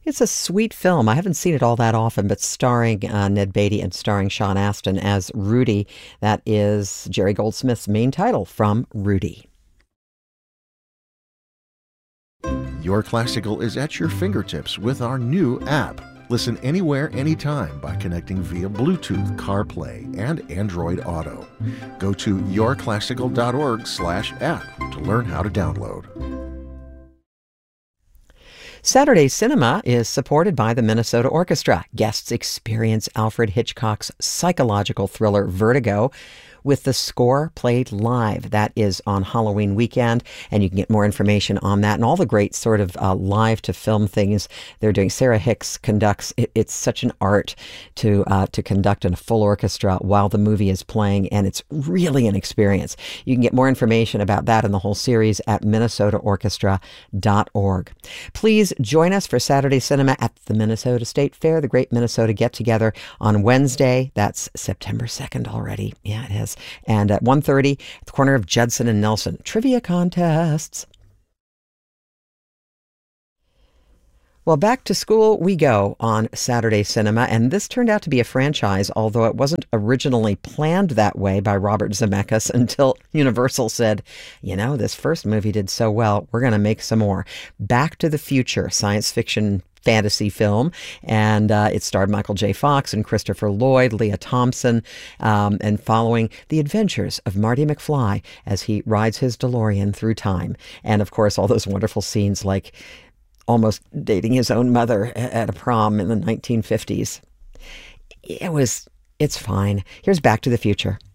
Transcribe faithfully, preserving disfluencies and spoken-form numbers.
It's a sweet film. I haven't seen it all that often, but starring uh, Ned Beatty and starring Sean Astin as Rudy. That is Jerry Goldsmith's main title from Rudy. Your Classical is at your fingertips with our new app. Listen anywhere, anytime by connecting via Bluetooth, CarPlay, and Android Auto. Go to yourclassical.org slash app to learn how to download. Saturday Cinema is supported by the Minnesota Orchestra. Guests experience Alfred Hitchcock's psychological thriller Vertigo with the score played live. That is on Halloween weekend, and you can get more information on that and all the great sort of uh, live-to-film things they're doing. Sarah Hicks conducts. It, it's such an art to uh, to conduct in a full orchestra while the movie is playing, and it's really an experience. You can get more information about that and the whole series at minnesota orchestra dot org. Please join us for Saturday Cinema at the Minnesota State Fair, the Great Minnesota Get-Together on Wednesday. That's September second already. Yeah, it is. And at one thirty at the corner of Judson and Nelson. Trivia contests. Well, back to school we go on Saturday Cinema, and this turned out to be a franchise, although it wasn't originally planned that way by Robert Zemeckis until Universal said, you know, this first movie did so well, we're going to make some more. Back to the Future, science fiction fantasy film, and uh, it starred Michael J. Fox and Christopher Lloyd, Leah Thompson, um, and following the adventures of Marty McFly as he rides his DeLorean through time. And of course, all those wonderful scenes like almost dating his own mother at a prom in the nineteen fifties. It was, it's fine. Here's Back to the Future.